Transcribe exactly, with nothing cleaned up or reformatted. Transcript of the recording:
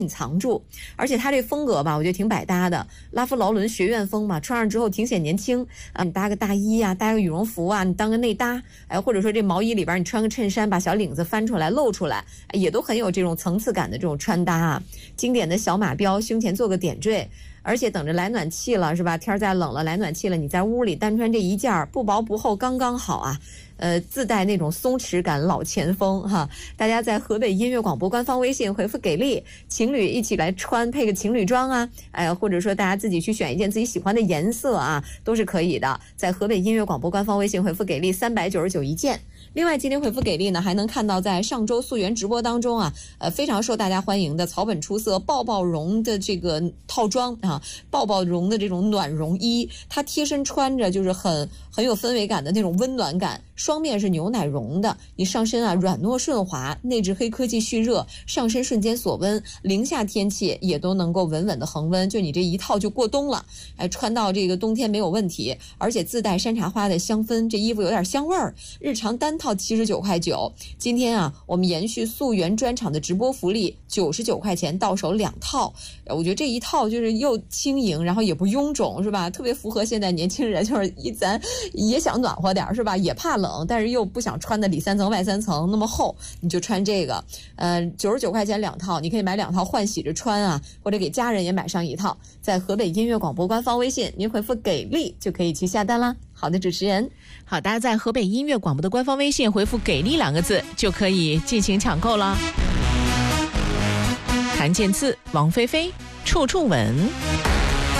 隐藏住。而且它这风格吧，我觉得挺百搭的，拉夫劳伦学院风嘛，穿上之后挺显年轻啊。你搭个大衣啊，搭个羽绒服啊，你当个内搭，哎，或者说这毛衣里边你穿个衬衫，把小领子翻出来露出来，哎，也都很有这种层次感的这种穿搭啊。经典的小马标，胸前做个点缀。而且等着来暖气了是吧？天再冷了，来暖气了，你在屋里单穿这一件不薄不厚，刚刚好啊。呃，自带那种松弛感，老前锋哈。大家在河北音乐广播官方微信回复给力，情侣一起来穿，配个情侣装啊，哎，或者说大家自己去选一件自己喜欢的颜色啊，都是可以的。在河北音乐广播官方微信回复给力，三百九十九一件。另外，今天回复给力呢，还能看到在上周溯源直播当中啊，呃，非常受大家欢迎的草本出色抱抱绒的这个套装啊，抱抱绒的这种暖绒衣，它贴身穿着就是很很有氛围感的那种温暖感。双面是牛奶绒的，你上身啊软糯顺滑，内置黑科技蓄热，上身瞬间锁温，零下天气也都能够稳稳的恒温，就你这一套就过冬了，哎，穿到这个冬天没有问题，而且自带山茶花的香氛，这衣服有点香味儿。日常单套七十九块九，今天啊，我们延续溯源专场的直播福利，九十九块钱到手两套。我觉得这一套就是又轻盈，然后也不臃肿，是吧？特别符合现在年轻人，就是一咱也想暖和点，是吧？也怕冷，但是又不想穿的里三层外三层那么厚，你就穿这个。呃，九十九块钱两套，你可以买两套换洗着穿啊，或者给家人也买上一套。在河北音乐广播官方微信，您回复给力就可以去下单啦。好的，主持人， 好，大家在河北音乐广播的官方微信回复给力两个字就可以进行抢购了。谭健次、王菲菲，处处吻。